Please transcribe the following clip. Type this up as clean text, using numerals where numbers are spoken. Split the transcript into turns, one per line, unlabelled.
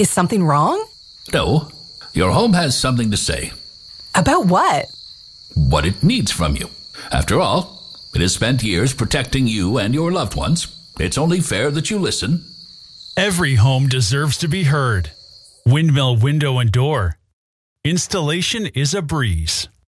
Is something wrong?
No, your home has something to say.
About what?
What it needs from you. After all, it has spent years protecting you and your loved ones. It's only fair that you listen.
Every home deserves to be heard. Windmill Window and Door. Installation is a breeze.